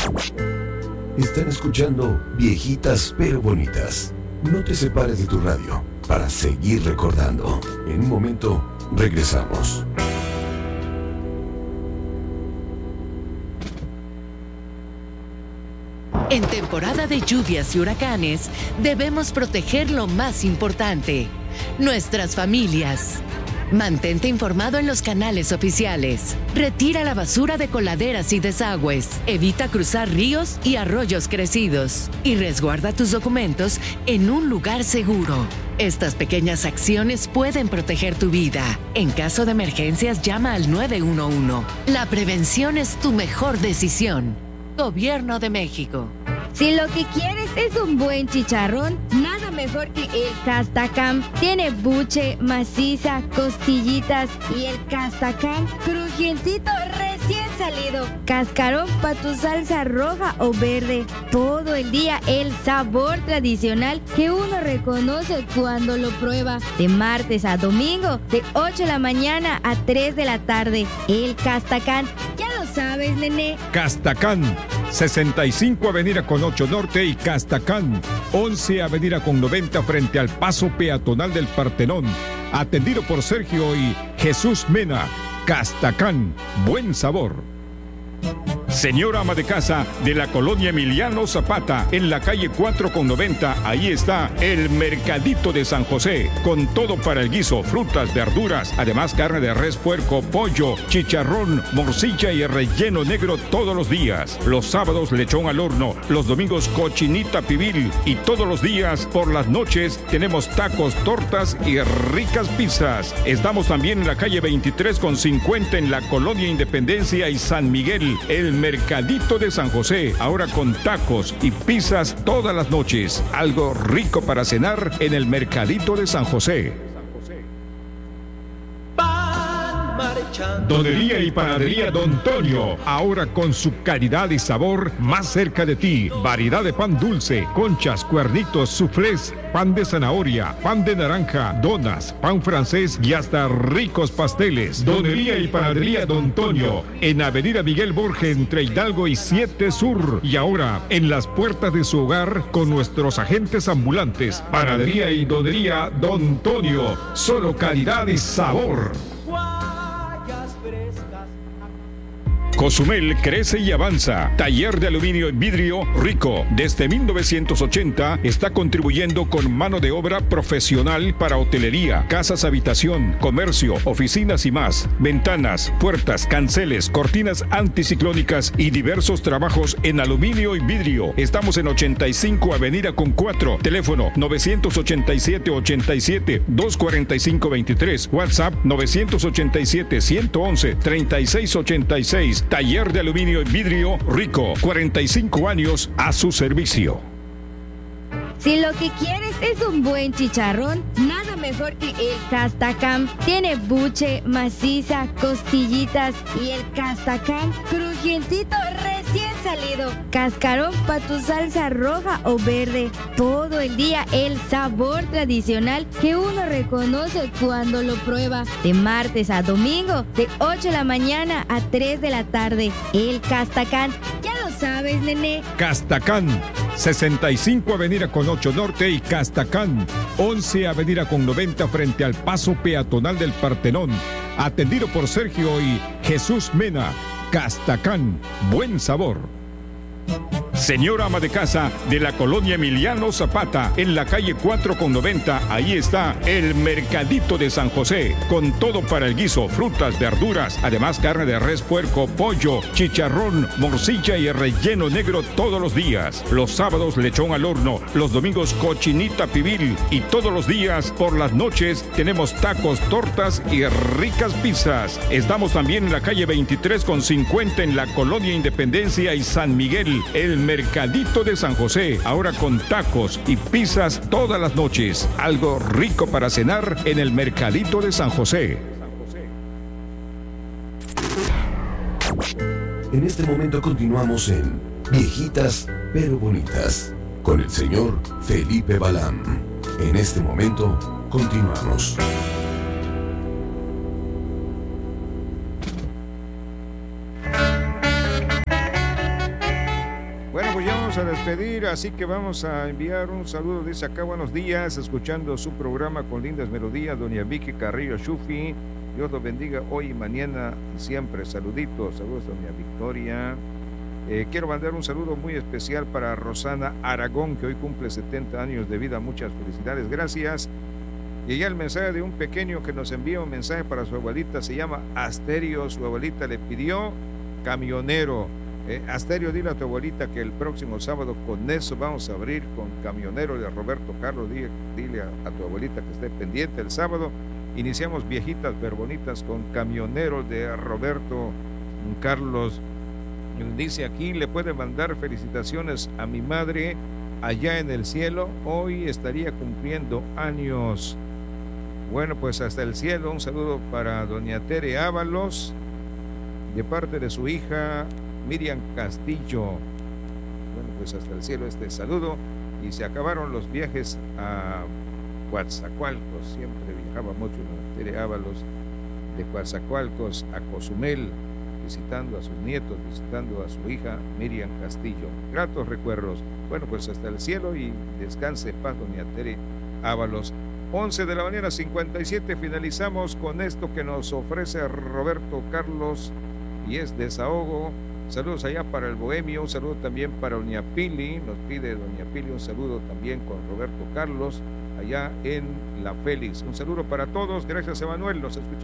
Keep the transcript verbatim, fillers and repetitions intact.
Están escuchando Viejitas pero Bonitas. No te separes de tu radio para seguir recordando. En un momento regresamos. En temporada de lluvias y huracanes, debemos proteger lo más importante, nuestras familias. Mantente informado en los canales oficiales. Retira la basura de coladeras y desagües. Evita cruzar ríos y arroyos crecidos. Y resguarda tus documentos en un lugar seguro. Estas pequeñas acciones pueden proteger tu vida. En caso de emergencias, llama al nueve uno uno. La prevención es tu mejor decisión. Gobierno de México. Si lo que quieres es un buen chicharrón, nada mejor que el Castacán. Tiene buche, maciza, costillitas y el Castacán crujientito recién salido. Cascarón para tu salsa roja o verde. Todo el día el sabor tradicional que uno reconoce cuando lo prueba. De martes a domingo, de ocho de la mañana a tres de la tarde. El Castacán. Ya lo sabes, nene. Castacán. sesenta y cinco Avenida con ocho Norte y Castacán, once Avenida con noventa frente al paso peatonal del Partenón. Atendido por Sergio y Jesús Mena. Castacán, buen sabor. Señora ama de casa de la colonia Emiliano Zapata, en la calle cuatro con noventa, ahí está el Mercadito de San José, con todo para el guiso, frutas, verduras, además carne de res, puerco, pollo, chicharrón, morcilla y relleno negro todos los días. Los sábados lechón al horno, los domingos cochinita pibil y todos los días por las noches tenemos tacos, tortas y ricas pizzas. Estamos también en la calle veintitrés con cincuenta en la colonia Independencia y San Miguel, el Mercadito de San José, ahora con tacos y pizzas todas las noches. Algo rico para cenar en el Mercadito de San José. Donería y panadería Don Tonio, ahora con su calidad y sabor más cerca de ti. Variedad de pan dulce, conchas, cuernitos, soufflés, pan de zanahoria, pan de naranja, donas, pan francés y hasta ricos pasteles. Donería y panadería Don Tonio, en Avenida Miguel Borges entre Hidalgo y siete Sur. Y ahora en las puertas de su hogar con nuestros agentes ambulantes. Panadería y donería Don Tonio, solo calidad y sabor. Cozumel crece y avanza. Taller de aluminio y vidrio Rico. Desde mil novecientos ochenta está contribuyendo con mano de obra profesional para hotelería, casas habitación, comercio, oficinas y más. Ventanas, puertas, canceles, cortinas anticiclónicas y diversos trabajos en aluminio y vidrio. Estamos en ochenta y cinco Avenida con cuatro. Teléfono nueve ochenta y siete, ochenta y siete, doscientos cuarenta y cinco veintitrés. WhatsApp nueve ochenta y siete, ciento once, treinta y seis ochenta y seis. Taller de aluminio y vidrio Rico, cuarenta y cinco años a su servicio. Si lo que quieres es un buen chicharrón, nada mejor que el Castacán. Tiene buche, maciza, costillitas y el Castacán crujientito recién salido. Cascarón para tu salsa roja o verde. Todo el día el sabor tradicional que uno reconoce cuando lo prueba. De martes a domingo, de ocho de la mañana a tres de la tarde. El Castacán. Ya lo sabes, nene. Castacán, sesenta y cinco Avenida con ocho Norte y Castacán, once Avenida con noventa frente al paso peatonal del Partenón. Atendido por Sergio y Jesús Mena. Castacán, buen sabor. Señora ama de casa de la colonia Emiliano Zapata, en la calle cuatro con noventa, ahí está el Mercadito de San José, con todo para el guiso, frutas, verduras, además carne de res, puerco, pollo, chicharrón, morcilla y relleno negro todos los días. Los sábados lechón al horno, los domingos cochinita pibil y todos los días por las noches tenemos tacos, tortas y ricas pizzas. Estamos también en la calle veintitrés con cincuenta en la colonia Independencia y San Miguel, el Mercadito de San José, ahora con tacos y pizzas todas las noches. Algo rico para cenar en el Mercadito de San José. En este momento continuamos en Viejitas pero Bonitas con el señor Felipe Balán. En este momento continuamos. Bueno, pues ya vamos a despedir, así que vamos a enviar un saludo. Dice acá, buenos días, escuchando su programa con lindas melodías, doña Vicky Carrillo Shufi. Dios los bendiga hoy y mañana siempre. Saluditos, saludos, doña Victoria. Eh, quiero mandar un saludo muy especial para Rosana Aragón, que hoy cumple setenta años de vida. Muchas felicidades, gracias. Y ya el mensaje de un pequeño que nos envía un mensaje para su abuelita, se llama Asterio. Su abuelita le pidió camionero. Eh, Asterio, dile a tu abuelita que el próximo sábado con eso vamos a abrir con Camionero de Roberto Carlos. Dile, dile a, a tu abuelita que esté pendiente el sábado. Iniciamos Viejitas pero Bonitas con Camionero de Roberto Carlos. Dice aquí, le puede mandar felicitaciones a mi madre allá en el cielo. Hoy estaría cumpliendo años. Bueno, pues hasta el cielo. Un saludo para doña Tere Ábalos, de parte de su hija Miriam Castillo. Bueno, pues hasta el cielo este saludo. Y se acabaron los viajes a Coatzacoalcos. Siempre viajaba mucho doña Tere Ábalos de Coatzacoalcos a Cozumel, visitando a sus nietos, visitando a su hija Miriam Castillo. Gratos recuerdos. Bueno, pues hasta el cielo y descanse en paz doña Tere Ábalos. once de la mañana, cincuenta y siete. Finalizamos con esto que nos ofrece Roberto Carlos y es Desahogo. Saludos allá para el Bohemio, un saludo también para doña Pili, nos pide doña Pili un saludo también con Roberto Carlos allá en La Félix. Un saludo para todos, gracias Emanuel, nos escuchamos.